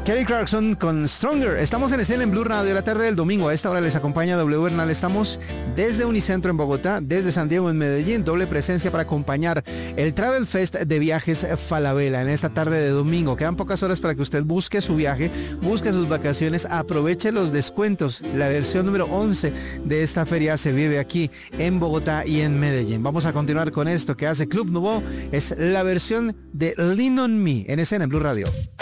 Kelly Clarkson con Stronger. Estamos en escena en Blue Radio la tarde del domingo. A esta hora les acompaña W Bernal. Estamos desde Unicentro en Bogotá, desde San Diego en Medellín. Doble presencia para acompañar el Travel Fest de Viajes Falabella en esta tarde de domingo. Quedan pocas horas para que usted busque su viaje, busque sus vacaciones, aproveche los descuentos. La versión número 11 de esta feria se vive aquí en Bogotá y en Medellín. Vamos a continuar con esto que hace Club Nouveau. Es la versión de Lean on Me en escena en Blue Radio.